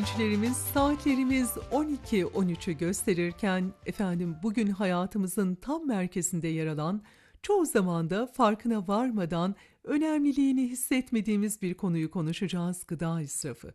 Saatlerimiz 12-13'ü gösterirken bugün hayatımızın tam merkezinde yer alan, çoğu zamanda farkına varmadan önemliliğini hissetmediğimiz bir konuyu konuşacağız: gıda israfı.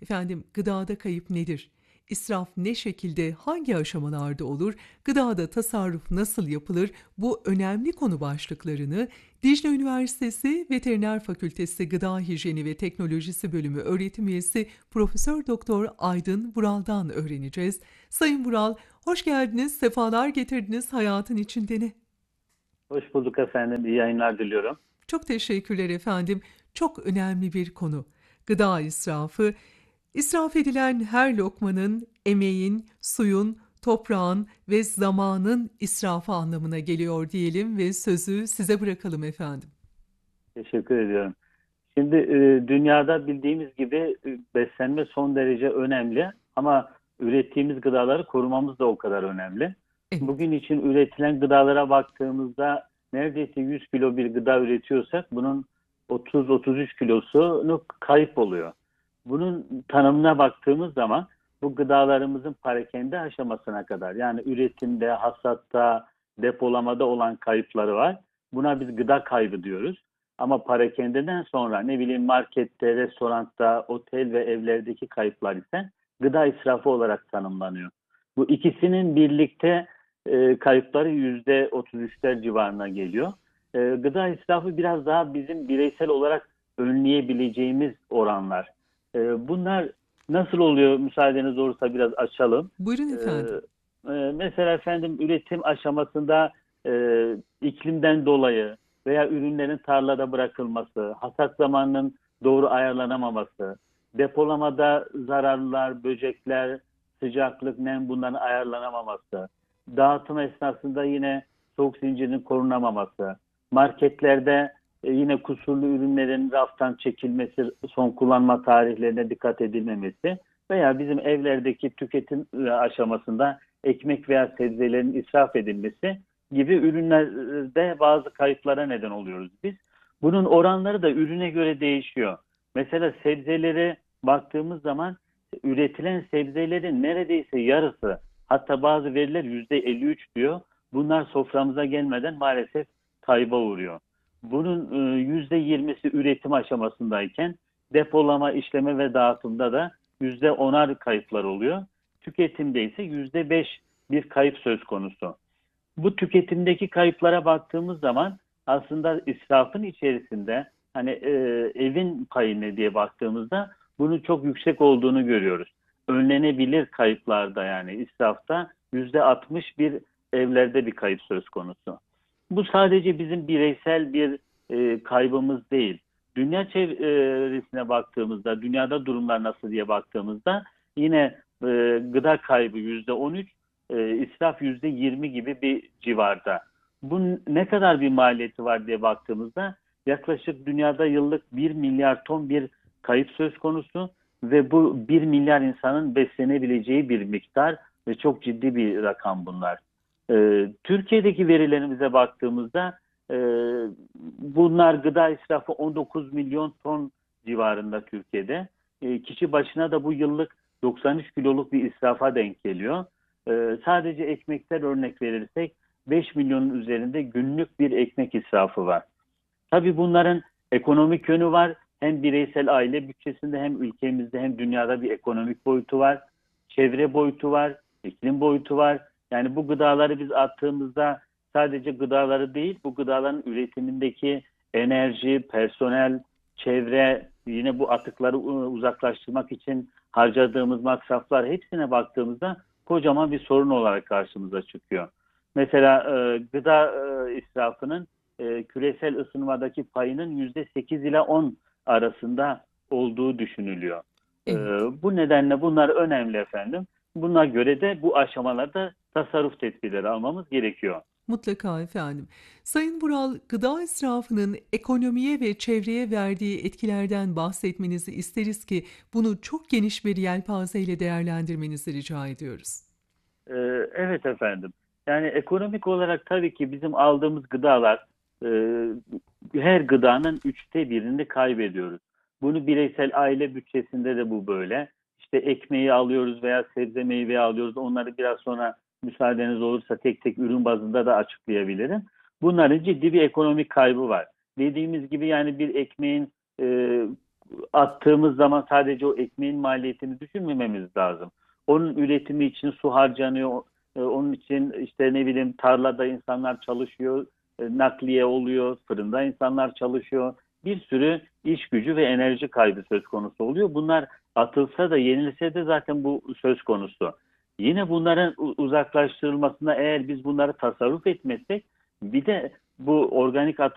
Gıdada kayıp nedir? İsraf ne şekilde, hangi aşamalarda olur? Gıdada tasarruf nasıl yapılır? Bu önemli konu başlıklarını Dicle Üniversitesi Veteriner Fakültesi Gıda Hijyeni ve Teknolojisi Bölümü öğretim üyesi Profesör Doktor Aydın Vural'dan öğreneceğiz. Sayın Vural, hoş geldiniz, sefalar getirdiniz Hayatın İçinde Ne? Hoş bulduk efendim. İyi yayınlar diliyorum. Çok teşekkürler efendim. Çok önemli bir konu. Gıda israfı. İsraf edilen her lokmanın, emeğin, suyun, toprağın ve zamanın israfı anlamına geliyor diyelim ve sözü size bırakalım efendim. Teşekkür ediyorum. Şimdi dünyada bildiğimiz gibi beslenme son derece önemli ama ürettiğimiz gıdaları korumamız da o kadar önemli. Evet. Bugün için üretilen gıdalara baktığımızda neredeyse 100 kilo bir gıda üretiyorsak bunun 30-33 kilosunu kayıp oluyor. Bunun tanımına baktığımız zaman bu gıdalarımızın parakende aşamasına kadar, yani üretimde, hasatta, depolamada olan kayıpları var. Buna biz gıda kaybı diyoruz. Ama parakendeden sonra markette, restoranda, otel ve evlerdeki kayıplar ise gıda israfı olarak tanımlanıyor. Bu ikisinin birlikte kayıpları %33'ler civarına geliyor. Gıda israfı biraz daha bizim bireysel olarak önleyebileceğimiz oranlar. Bunlar nasıl oluyor? Müsaadeniz olursa biraz açalım. Buyurun efendim. Mesela efendim, üretim aşamasında iklimden dolayı veya ürünlerin tarlada bırakılması, hasat zamanının doğru ayarlanamaması, depolamada zararlılar, böcekler, sıcaklık, nem, bunların ayarlanamaması, dağıtım esnasında yine soğuk zincirinin korunamaması, marketlerde yine kusurlu ürünlerin raftan çekilmesi, son kullanma tarihlerine dikkat edilmemesi veya bizim evlerdeki tüketim aşamasında ekmek veya sebzelerin israf edilmesi gibi ürünlerde bazı kayıplara neden oluyoruz biz. Bunun oranları da ürüne göre değişiyor. Mesela sebzelere baktığımız zaman üretilen sebzelerin neredeyse yarısı, hatta bazı veriler %53 diyor. Bunlar soframıza gelmeden maalesef kayba uğruyor. Bunun %20'si üretim aşamasındayken depolama, işleme ve dağıtımda da %10'ar kayıplar oluyor. Tüketimde ise %5 bir kayıp söz konusu. Bu tüketimdeki kayıplara baktığımız zaman aslında israfın içerisinde evin payı ne diye baktığımızda bunun çok yüksek olduğunu görüyoruz. Önlenebilir kayıplarda, yani israfta %60 bir evlerde bir kayıp söz konusu. Bu sadece bizim bireysel bir kaybımız değil. Dünya çevresine baktığımızda, dünyada durumlar nasıl diye baktığımızda yine gıda kaybı %13, israf %20 gibi bir civarda. Bu ne kadar bir maliyeti var diye baktığımızda yaklaşık dünyada yıllık 1 milyar ton bir kayıp söz konusu ve bu 1 milyar insanın beslenebileceği bir miktar ve çok ciddi bir rakam bunlar. Türkiye'deki verilerimize baktığımızda bunlar, gıda israfı 19 milyon ton civarında Türkiye'de. Kişi başına da bu yıllık 93 kiloluk bir israfa denk geliyor. Sadece ekmekten örnek verirsek 5 milyonun üzerinde günlük bir ekmek israfı var. Tabii bunların ekonomik yönü var. Hem bireysel aile bütçesinde hem ülkemizde hem dünyada bir ekonomik boyutu var. Çevre boyutu var, iklim boyutu var. Yani bu gıdaları biz attığımızda sadece gıdaları değil, bu gıdaların üretimindeki enerji, personel, çevre, yine bu atıkları uzaklaştırmak için harcadığımız masraflar, hepsine baktığımızda kocaman bir sorun olarak karşımıza çıkıyor. Mesela gıda israfının küresel ısınmadaki payının %8 ile 10 arasında olduğu düşünülüyor. Evet. Bu nedenle bunlar önemli efendim. Buna göre de bu aşamalarda tasarruf tedbirleri almamız gerekiyor. Mutlaka efendim. Sayın Vural, gıda israfının ekonomiye ve çevreye verdiği etkilerden bahsetmenizi isteriz ki bunu çok geniş bir yelpazeyle değerlendirmenizi rica ediyoruz. Evet efendim. Yani ekonomik olarak tabii ki bizim aldığımız gıdalar, e, her gıdanın 1/3'ünü kaybediyoruz. Bunu bireysel aile bütçesinde de bu böyle. işte ekmeği alıyoruz veya sebze meyve alıyoruz. Onları biraz sonra müsaadeniz olursa tek tek ürün bazında da açıklayabilirim. Bunların ciddi bir ekonomik kaybı var. Dediğimiz gibi yani bir ekmeğin attığımız zaman sadece o ekmeğin maliyetini düşünmememiz lazım. Onun üretimi için su harcanıyor. Onun için işte ne bileyim tarlada insanlar çalışıyor, nakliye oluyor, fırında insanlar çalışıyor. Bir sürü iş gücü ve enerji kaybı söz konusu oluyor. Bunlar atılsa da yenilse de zaten bu söz konusu. Yine bunların uzaklaştırılmasına eğer biz bunları tasarruf etmezsek bir de bu organik